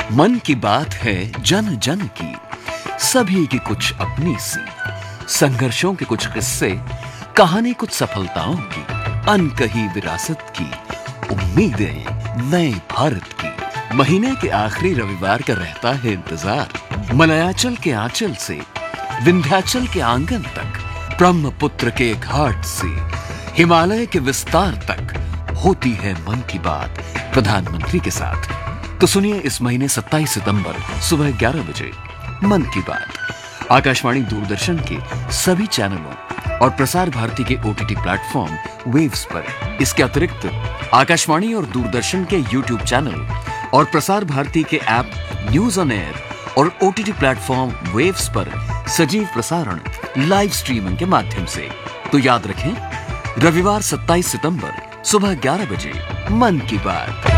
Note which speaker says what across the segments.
Speaker 1: मन की बात है जन जन की, सभी की कुछ अपनी सी, संघर्षों के कुछ किस्से, कहानी कुछ सफलताओं की, अनकही विरासत की, उम्मीदें नए भारत की। महीने के आखिरी रविवार का रहता है इंतजार। मलयाचल के आंचल से विंध्याचल के आंगन तक, ब्रह्मपुत्र के घाट से हिमालय के विस्तार तक होती है मन की बात प्रधानमंत्री के साथ। तो सुनिए इस महीने 27 सितंबर सुबह 11 बजे मन की बात आकाशवाणी दूरदर्शन के सभी चैनलों और प्रसार भारती के OTT प्लेटफॉर्म वेव्स पर। इसके अतिरिक्त आकाशवाणी और दूरदर्शन के YouTube चैनल और प्रसार भारती के ऐप न्यूज ऑन एयर और OTT प्लेटफॉर्म वेव्स पर सजीव प्रसारण लाइव स्ट्रीमिंग के माध्यम से। तो याद रखें, रविवार 27 सितंबर सुबह 11 बजे मन की बात।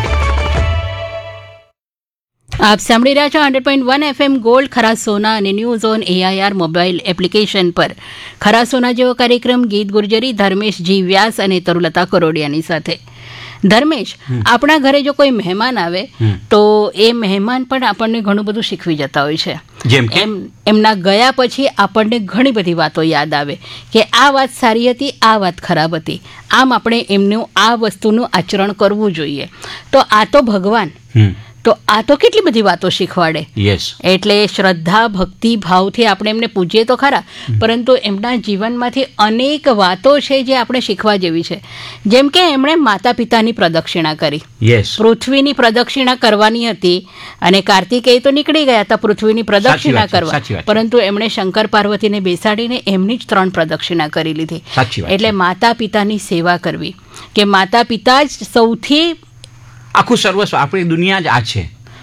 Speaker 2: આપ સાંભળી રહ્યા છો 100.1 FM ગોલ્ડ ખરા સોના અને news on AIR mobile application પર. ખરા સોના જેવો કાર્યક્રમ ગીત ગુર્જરી ધર્મેશ જી વ્યાસ અને તરુલતા કરોડિયાની સાથે. ધર્મેશ, આપણા ઘરે જો કોઈ મહેમાન આવે તો એ મહેમાન પણ આપણને ઘણું બધું શીખવી જતા હોય છે.
Speaker 3: જેમ કે
Speaker 2: એમના ગયા પછી આપણને ઘણી બધી વાતો યાદ આવે કે આ વાત સારી હતી, આ વાત ખરાબ હતી, આમ આપણે એમનું આ વસ્તુનું આચરણ કરવું જોઈએ. તો આ તો ભગવાન, તો આ તો કેટલી બધી વાતો શીખવાડે. એટલે શ્રદ્ધા ભક્તિ ભાવથી આપણે એમને પૂજીએ તો ખરા, પરંતુ એમના જીવનમાંથી અનેક વાતો છે જે આપણે શીખવા જેવી છે. જેમ કે એમણે માતા પિતાની પ્રદક્ષિણા કરી, પૃથ્વીની પ્રદક્ષિણા કરવાની હતી અને કાર્તિકેય તો નીકળી ગયા હતા પૃથ્વીની પ્રદક્ષિણા કરવા, પરંતુ એમણે શંકર પાર્વતીને બેસાડીને એમની જ 3 પ્રદક્ષિણા કરી લીધી. એટલે માતા પિતાની સેવા કરવી, કે માતા પિતા જ સૌથી
Speaker 3: આખું સર્વસ્વ, આપણી દુનિયા જ આ છે.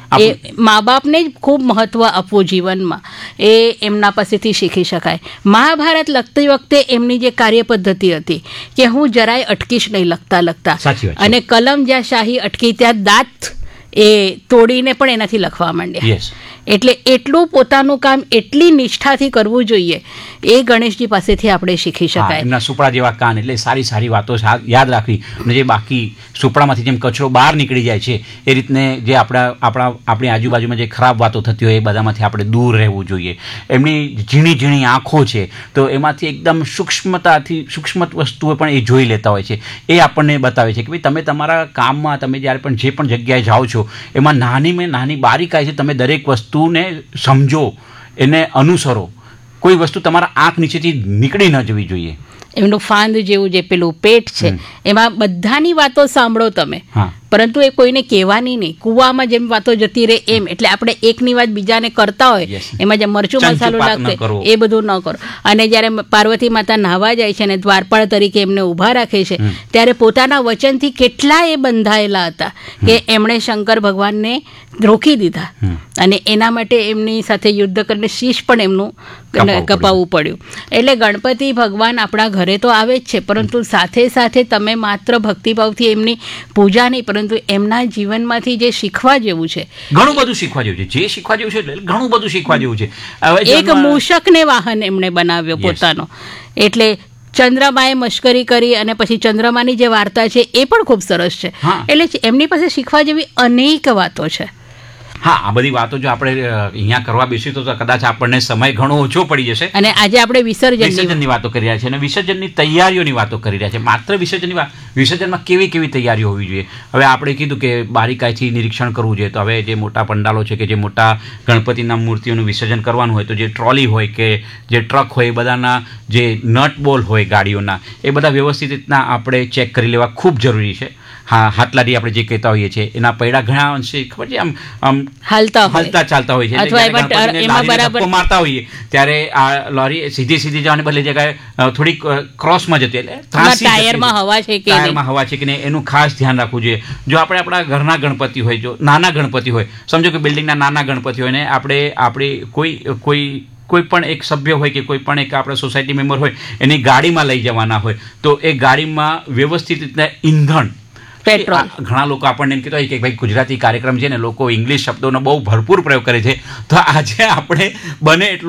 Speaker 2: એ મા બાપને જ ખૂબ મહત્વ આપવું જીવનમાં, એ એમના પાસેથી શીખી શકાય. મહાભારત લખતી વખતે એમની જે કાર્ય પદ્ધતિ હતી કે હું જરાય અટકીશ નહીં લખતા, અને કલમ જ્યાં શાહી અટકી ત્યાં દાંત એ તોડીને પણ એનાથી લખવા માંડ્યા. એટલે એટલું પોતાનું કામ એટલી નિષ્ઠાથી કરવું જોઈએ, એ ગણેશજી પાસેથી આપણે શીખી શકાય.
Speaker 3: એમના સુપડા જેવા કાન, એટલે સારી સારી વાતો યાદ રાખવી, અને જે બાકી સુપડામાંથી જેમ કચરો બહાર નીકળી જાય છે એ રીતને જે આપણી આજુબાજુમાં જે ખરાબ વાતો થતી હોય એ બધામાંથી આપણે દૂર રહેવું જોઈએ. એમની ઝીણી ઝીણી આંખો છે, તો એમાંથી એકદમ સૂક્ષ્મ વસ્તુઓ પણ એ જોઈ લેતા હોય છે. એ આપણને બતાવે છે કે ભાઈ તમે તમારા કામમાં, તમે જ્યારે પણ જે પણ જગ્યાએ જાઓ છો એમાં નાની બારીકાઈ છે, તમે દરેક વસ્તુને સમજો, એને અનુસરો. કોઈ વસ્તુ તમારા આંખ નીચેથી નીકળી ન જવી જોઈએ.
Speaker 2: એમનું ફાંદ જેવું જે પેલું પેટ છે એમાં બધાની વાતો સાંભળો તમે, પરંતુ એ કોઈને કહેવાની નહીં. કૂવામાં જેમ વાતો જતી રહે એમ, એટલે આપણે એકની વાત બીજાને કરતા હોય, એમાં જે મરચું મસાલો લાગતો એ બધું ન કરો. અને જ્યારે પાર્વતી માતા નાહવા જાય છે અને દ્વારપાળ તરીકે એમને ઊભા રાખે છે, ત્યારે પોતાના વચનથી કેટલા એ બંધાયેલા હતા કે એમણે શંકર ભગવાનને રોકી દીધા, અને એના માટે એમની સાથે યુદ્ધ કરીને શીશ પણ એમનું કપાવવું પડ્યું. એટલે ગણપતિ ભગવાન આપણા ઘરે તો આવે જ છે, પરંતુ સાથે સાથે તમે માત્ર ભક્તિભાવથી એમની પૂજા નહીં, પરંતુ એમના જીવનમાંથી જે શીખવા જેવું છે,
Speaker 3: ઘણું બધું શીખવા જેવું છે. જે શીખવા જેવું છે ઘણું બધું શીખવા જેવું છે.
Speaker 2: એક મૂષકને વાહન એમણે બનાવ્યો પોતાનો, એટલે ચંદ્રમાએ મશ્કરી કરી અને પછી ચંદ્રમાની જે વાર્તા છે એ પણ ખૂબ સરસ છે. એટલે એમની પાસે શીખવા જેવી અનેક વાતો છે.
Speaker 3: હા, આ બધી વાતો જો આપણે અહીંયા કરવા બેસીએ તો કદાચ આપણને સમય ઘણો ઓછો પડી જશે.
Speaker 2: અને આજે આપણે વિસર્જનની
Speaker 3: વાતો કરી રહ્યા છીએ અને વિસર્જનની તૈયારીઓની વાતો કરી રહ્યા છીએ. માત્ર વિસર્જનમાં કેવી કેવી તૈયારીઓ હોવી જોઈએ. હવે આપણે કીધું કે બારીકાઈથી નિરીક્ષણ કરવું જોઈએ. તો હવે જે મોટા પંડાલો છે, કે જે મોટા ગણપતિના મૂર્તિઓનું વિસર્જન કરવાનું હોય, તો જે ટ્રોલી હોય કે જે ટ્રક હોય, એ બધાના જે નટ બોલ હોય ગાડીઓના, એ બધા વ્યવસ્થિત રીતના આપણે ચેક કરી લેવા ખૂબ જરૂરી છે. હા, હાથલારી આપણે જે કહેતા હોઈએ છીએ, એના પૈડા ઘણા અંશે ખબર છે આમ હાલતા ચાલતા હોય છે. મારતા હોઈએ ત્યારે આ લોરી સીધી જવાને બદલે જગ્યાએ થોડીક ક્રોસમાં જતી, એટલે
Speaker 2: ટાયરમાં હવા
Speaker 3: છે કે નહીં એનું ખાસ ધ્યાન રાખવું જોઈએ. જો આપણે આપણા ઘરના ગણપતિ હોય, જો નાના ગણપતિ હોય, સમજો કે બિલ્ડિંગના નાના ગણપતિ હોય ને આપણે કોઈ પણ એક સભ્ય હોય કે કોઈ પણ એક આપણે સોસાયટી મેમ્બર હોય, એની ગાડીમાં લઈ જવાના હોય, તો એ ગાડીમાં વ્યવસ્થિત રીતના ઈંધણ, પેટ્રોલ. ઘણા લોકો આપણને એમ કહેતા હોય કે ભાઈ ગુજરાતી કાર્યક્રમ છે ને, લોકો ઇંગ્લિશ શબ્દોનો બહુ ભરપૂર પ્રયોગ કરે છે, તો આજે આપણે બને એટલો